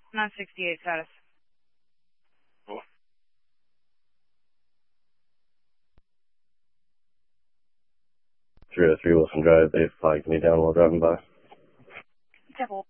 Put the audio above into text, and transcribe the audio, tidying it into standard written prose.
968 status. 303 Wilson Drive, they flagged me down while driving by. Double.